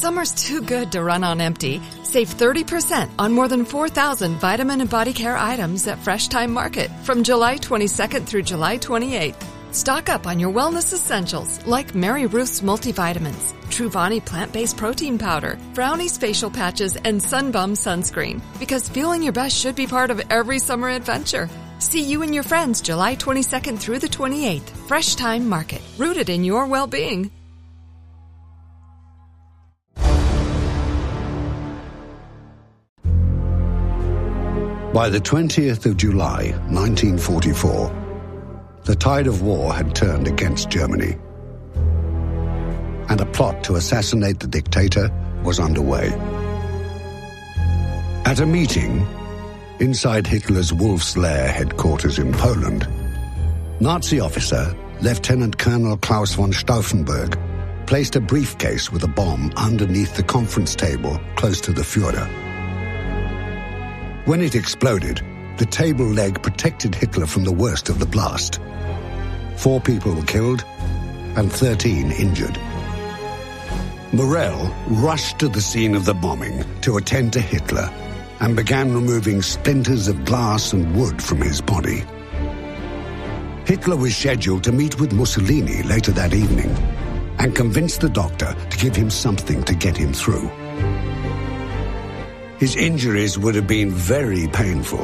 Summer's too good to run on empty. Save 30% on more than 4,000 vitamin and body care items at Fresh Time Market from July 22nd through July 28th. Stock up on your wellness essentials like Mary Ruth's multivitamins, Truvani plant-based protein powder, Brownie's facial patches, and Sunbum sunscreen. Because feeling your best should be part of every summer adventure. See you and your friends July 22nd through the 28th. Fresh Time Market. Rooted in your well-being. By the 20th of July, 1944, the tide of war had turned against Germany, and a plot to assassinate the dictator was underway. At a meeting inside Hitler's Wolf's Lair headquarters in Poland, Nazi officer Lieutenant Colonel Klaus von Stauffenberg placed a briefcase with a bomb underneath the conference table close to the Führer. When it exploded, the table leg protected Hitler from the worst of the blast. 4 people were killed and 13 injured. Morell rushed to the scene of the bombing to attend to Hitler and began removing splinters of glass and wood from his body. Hitler was scheduled to meet with Mussolini later that evening and convince the doctor to give him something to get him through. His injuries would have been very painful.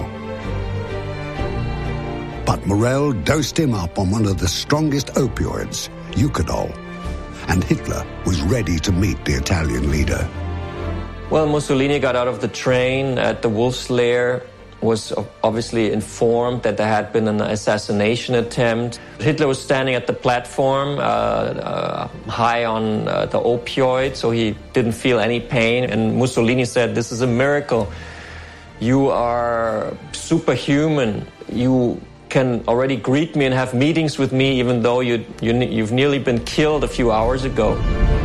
But Morell dosed him up on one of the strongest opioids, Eucadol, and Hitler was ready to meet the Italian leader. Well, Mussolini got out of the train at the Wolf's Lair, was obviously informed that there had been an assassination attempt. Hitler was standing at the platform, high on the opioid, so he didn't feel any pain. And Mussolini said, "This is a miracle. You are superhuman. You can already greet me and have meetings with me, even though you've nearly been killed a few hours ago."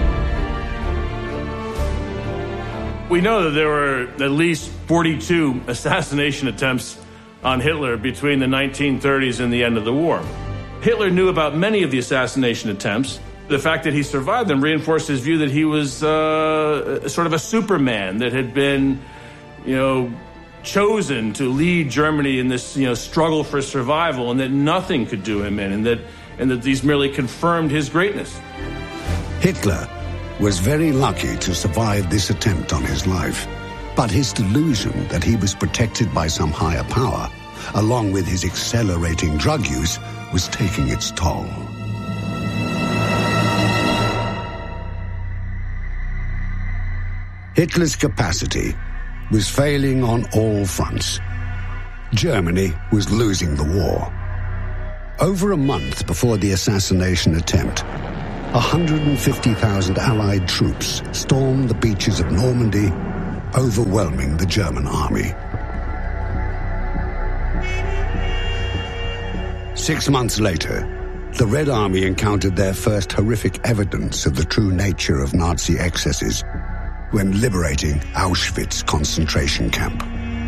We know that there were at least 42 assassination attempts on Hitler between the 1930s and the end of the war. Hitler knew about many of the assassination attempts. The fact that he survived them reinforced his view that he was sort of a Superman that had been, chosen to lead Germany in this, struggle for survival, and that nothing could do him in, and that these merely confirmed his greatness. Hitler was very lucky to survive this attempt on his life, but his delusion that he was protected by some higher power, along with his accelerating drug use, was taking its toll. Hitler's capacity was failing on all fronts. Germany was losing the war. Over a month before the assassination attempt, 150,000 Allied troops stormed the beaches of Normandy, overwhelming the German army. 6 months later, the Red Army encountered their first horrific evidence of the true nature of Nazi excesses when liberating Auschwitz concentration camp.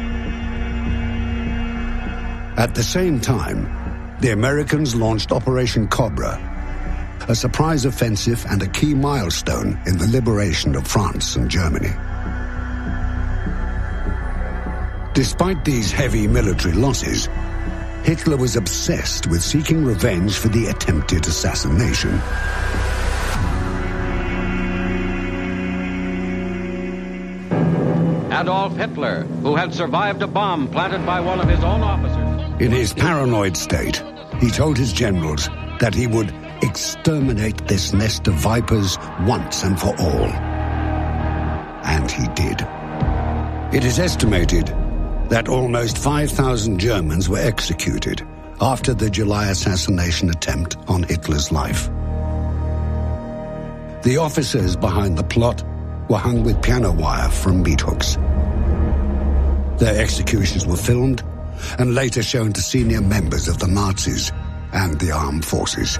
At the same time, the Americans launched Operation Cobra, a surprise offensive and a key milestone in the liberation of France and Germany. Despite these heavy military losses, Hitler was obsessed with seeking revenge for the attempted assassination. Adolf Hitler, who had survived a bomb planted by one of his own officers. In his paranoid state, he told his generals that he would exterminate this nest of vipers once and for all. And he did. It is estimated that almost 5,000 Germans were executed after the July assassination attempt on Hitler's life. The officers behind the plot were hung with piano wire from meat hooks. Their executions were filmed and later shown to senior members of the Nazis and the armed forces.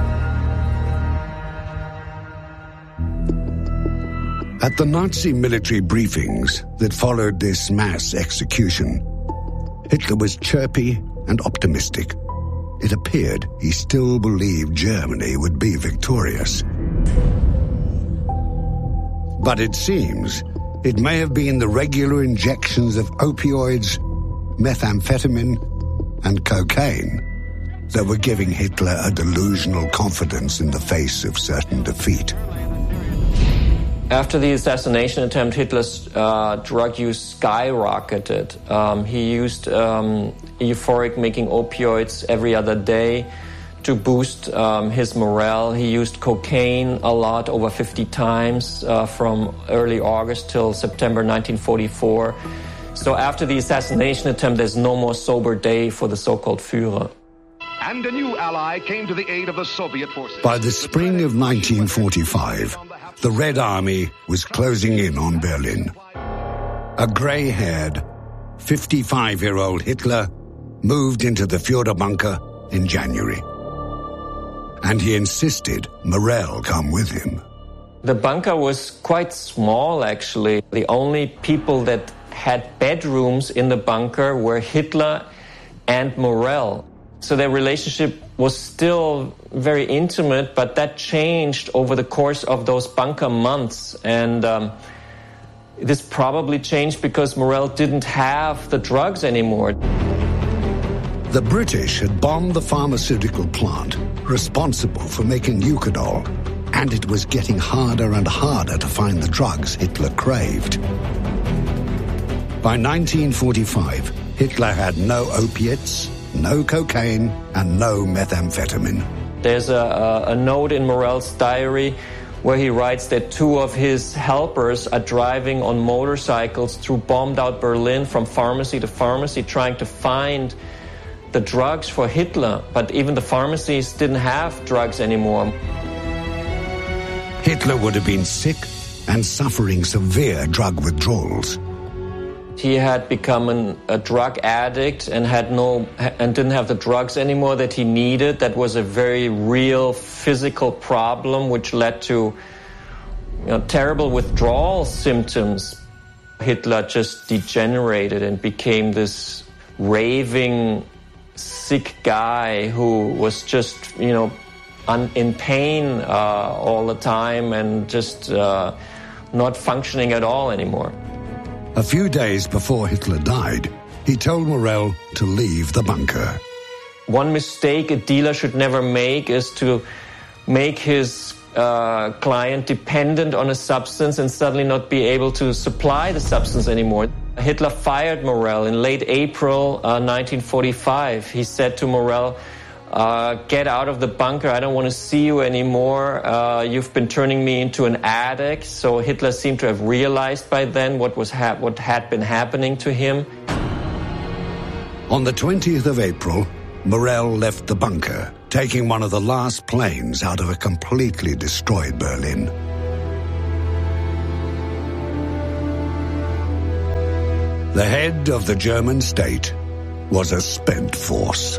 At the Nazi military briefings that followed this mass execution, Hitler was chirpy and optimistic. It appeared he still believed Germany would be victorious. But it seems it may have been the regular injections of opioids, methamphetamine, and cocaine that were giving Hitler a delusional confidence in the face of certain defeat. After the assassination attempt, Hitler's drug use skyrocketed. He used euphoric-making opioids every other day to boost his morale. He used cocaine a lot, over 50 times, from early August till September 1944. So after the assassination attempt, there's no more sober day for the so-called Führer. And a new ally came to the aid of the Soviet forces. By the spring of 1945, the Red Army was closing in on Berlin. A grey-haired, 55-year-old Hitler moved into the Führer bunker in January. And he insisted Morell come with him. The bunker was quite small, actually. The only people that had bedrooms in the bunker were Hitler and Morell. So their relationship was still very intimate, but that changed over the course of those bunker months. And this probably changed because Morell didn't have the drugs anymore. The British had bombed the pharmaceutical plant responsible for making Eucadol, and it was getting harder and harder to find the drugs Hitler craved. By 1945, Hitler had no opiates, no cocaine, and no methamphetamine. There's a note in Morell's diary where he writes that two of his helpers are driving on motorcycles through bombed-out Berlin from pharmacy to pharmacy trying to find the drugs for Hitler, but even the pharmacies didn't have drugs anymore. Hitler would have been sick and suffering severe drug withdrawals. He had become a drug addict and didn't have the drugs anymore that he needed. That was a very real physical problem, which led to terrible withdrawal symptoms. Hitler just degenerated and became this raving, sick guy who was just, in pain all the time and just not functioning at all anymore. A few days before Hitler died, he told Morell to leave the bunker. One mistake a dealer should never make is to make his client dependent on a substance and suddenly not be able to supply the substance anymore. Hitler fired Morell in late April 1945. He said to Morell, get out of the bunker, I don't want to see you anymore. You've been turning me into an addict. So Hitler seemed to have realized by then what had been happening to him. On the 20th of April, Morell left the bunker, taking one of the last planes out of a completely destroyed Berlin. The head of the German state was a spent force.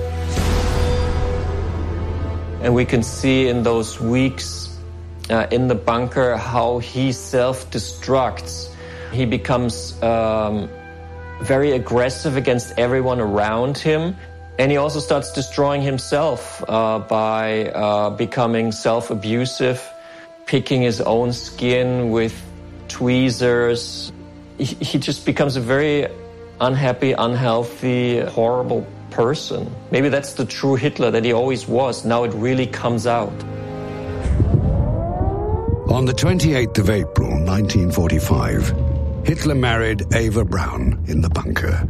And we can see in those weeks in the bunker how he self-destructs. He becomes very aggressive against everyone around him. And he also starts destroying himself by becoming self-abusive, picking his own skin with tweezers. He just becomes a very unhappy, unhealthy, horrible person. Maybe that's the true Hitler that he always was. Now it really comes out. On the 28th of April, 1945, Hitler married Eva Braun in the bunker.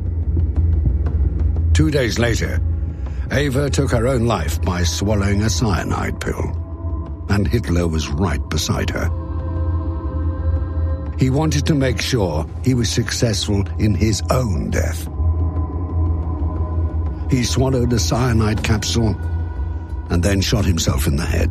2 days later, Eva took her own life by swallowing a cyanide pill, and Hitler was right beside her. He wanted to make sure he was successful in his own death. He swallowed a cyanide capsule and then shot himself in the head.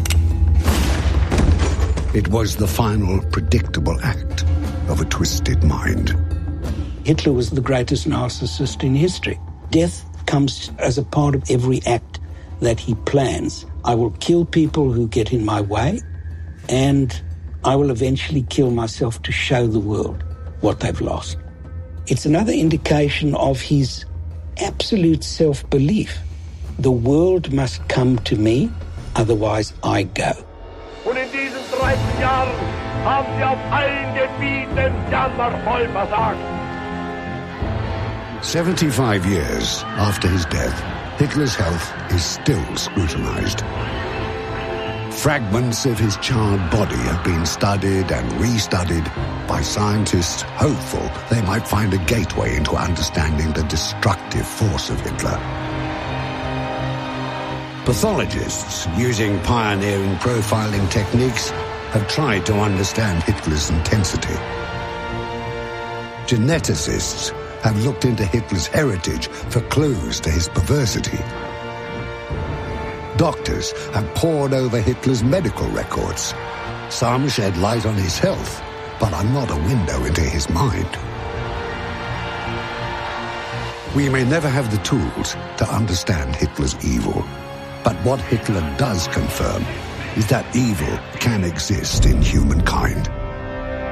It was the final predictable act of a twisted mind. Hitler was the greatest narcissist in history. Death comes as a part of every act that he plans. I will kill people who get in my way, and I will eventually kill myself to show the world what they've lost. It's another indication of his absolute self-belief. The world must come to me, otherwise I go. Und in diesen 30 Jahren haben sie auf allen Gebieten jammervoll versagt. 75 years after his death, Hitler's health is still scrutinized. Fragments of his charred body have been studied and restudied by scientists hopeful they might find a gateway into understanding the destructive force of Hitler. Pathologists, using pioneering profiling techniques, have tried to understand Hitler's intensity. Geneticists have looked into Hitler's heritage for clues to his perversity. Doctors have pored over Hitler's medical records. Some shed light on his health, but are not a window into his mind. We may never have the tools to understand Hitler's evil, but what Hitler does confirm is that evil can exist in humankind.